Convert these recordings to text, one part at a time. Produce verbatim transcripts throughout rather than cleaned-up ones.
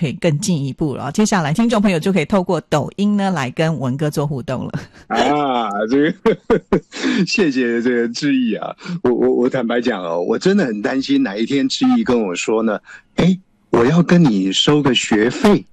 可以更进一步了。接下来听众朋友就可以透过抖音呢来跟文哥做互动了。 啊，这个谢谢这个志毅啊，我我我坦白讲哦，我真的很担心哪一天志毅跟我说呢，哎，我要跟你收个学费。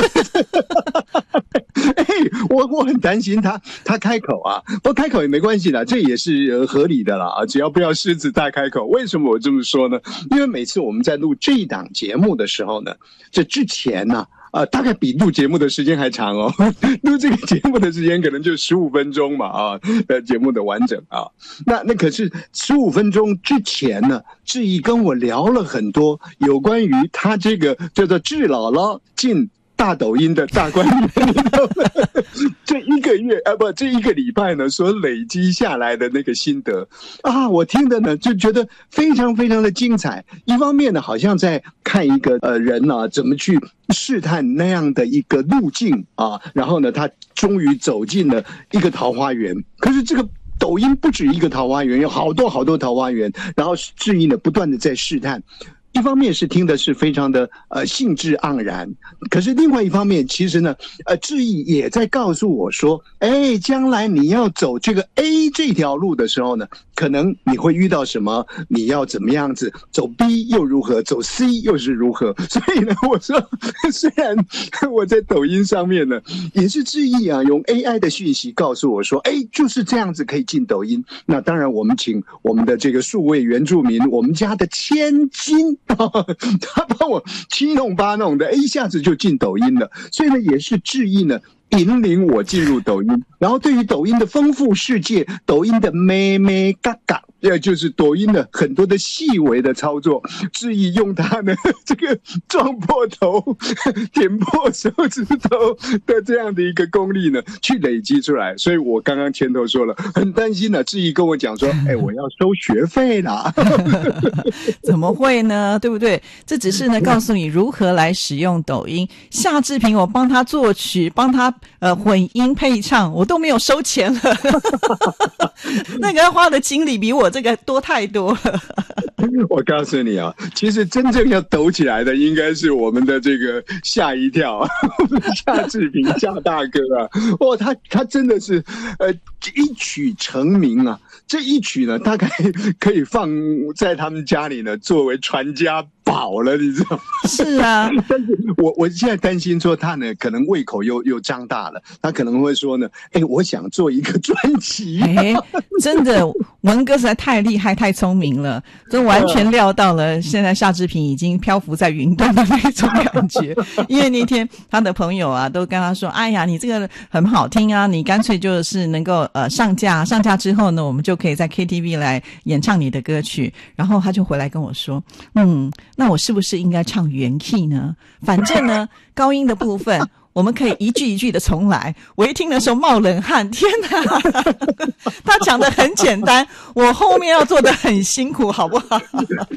哎，我我很担心他，他开口啊，不开口也没关系啦，这也是合理的啦啊，只要不要狮子大开口。为什么我这么说呢？因为每次我们在录这一档节目的时候呢，这之前呢、啊。啊，大概比录节目的时间还长哦。录这个节目的时间可能就十五分钟嘛，啊，呃，节目的完整啊。那那可是十五分钟之前呢，志毅跟我聊了很多有关于他这个叫做志姥姥进大抖音的大观园，这一个月啊不，这一个礼拜呢，所累积下来的那个心得啊，我听的呢就觉得非常非常的精彩。一方面呢，好像在看一个呃人啊怎么去试探那样的一个路径啊，然后呢，他终于走进了一个桃花源。可是这个抖音不止一个桃花源，有好多好多桃花源，然后志毅呢不断的在试探。一方面是听的是非常的呃兴致盎然，可是另外一方面，其实呢，呃，志毅也在告诉我说，哎，将来你要走这个 A 这条路的时候呢，可能你会遇到什么，你要怎么样子走 B 又如何，走 C 又是如何。所以呢，我说虽然我在抖音上面呢，也是志毅啊，用 A I 的讯息告诉我说，哎，就是这样子可以进抖音。那当然，我们请我们的这个数位原住民，我们家的千金。他帮我七弄八弄的，一下子就进抖音了。所以呢，也是志毅呢引领我进入抖音，然后对于抖音的丰富世界，抖音的妹妹嘎嘎，也就是抖音的很多的细微的操作，志毅用他呢这个撞破头、点破手指头的这样的一个功力呢，去累积出来。所以我刚刚前头说了，很担心了。志毅跟我讲说：“哎，我要收学费啦。” 怎么会呢？对不对？这只是呢告诉你如何来使用抖音。夏志平，我帮他作曲，帮他呃混音配唱，我都没有收钱了。那个花的精力比我这个多太多了。 我告诉你啊，其实真正要抖起来的应该是我们的这个吓一跳夏志平夏大哥啊，哦，他他真的是呃一曲成名啊，这一曲呢大概可以放在他们家里呢作为传家宝了，你知道吗？ 是啊， 但是我我现在担心说他呢可能胃口又又张大了，他可能会说呢，哎，我想做一个专辑。 哎，真的，文哥实在太厉害太聪明了，真完全料到了现在夏志平已经漂浮在云端的那种感觉。因为那天他的朋友啊都跟他说，哎呀，你这个很好听啊，你干脆就是能够呃上架，上架之后呢，我们就可以在 K T V 来演唱你的歌曲。然后他就回来跟我说，嗯，那我是不是应该唱原 key 呢？反正呢，高音的部分我们可以一句一句的重来。我一听的时候冒冷汗，天哪！他讲的很简单，我后面要做的很辛苦，好不好？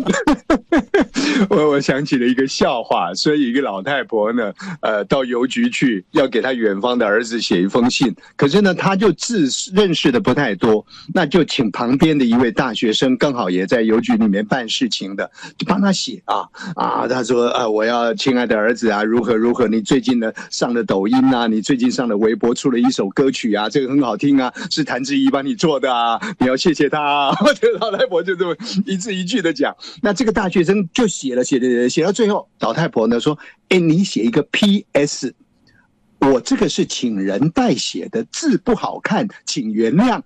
我我想起了一个笑话，所以一个老太婆呢，呃，到邮局去要给她远方的儿子写一封信，可是呢，她就字认识的不太多，那就请旁边的一位大学生，刚好也在邮局里面办事情的，就帮他写啊啊，他说啊，我要亲爱的儿子啊，如何如何，你最近呢上了抖音啊，你最近上了微博，出了一首歌曲啊，这个很好听啊，是谭志毅帮你做的啊，你要谢谢他啊。这个老太婆就这么一字一句的讲，那这个大学生就写了写了写到最后，老太婆呢说，哎，你写一个 P S， 我这个是请人代写的，字不好看，请原谅。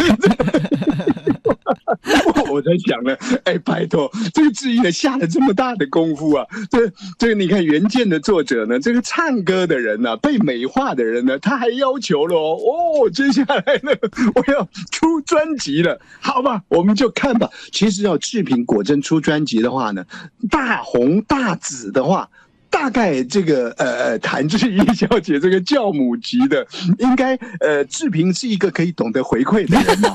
我在想呢，哎，拜托，这个志毅呢下了这么大的功夫啊，这这个你看原件的作者呢，这个唱歌的人呢、啊，被美化的人呢，他还要求了哦，哦，接下来呢，我要出专辑了，好吧，我们就看吧。其实要志平果真出专辑的话呢，大红大紫的话。大概这个呃谭志毅小姐这个教母级的，应该呃志平是一个可以懂得回馈的人嘛。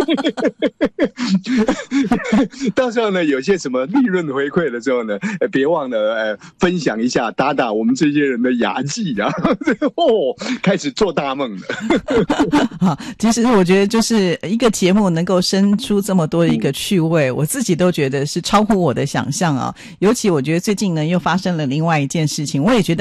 到时候呢，有些什么利润回馈的时候呢，呃、别忘了呃分享一下，打打我们这些人的牙祭啊。哦，开始做大梦了。 好，其实我觉得就是一个节目能够生出这么多的一个趣味，我自己都觉得是超乎我的想象啊。尤其我觉得最近呢又发生了另外一件事情，我也觉得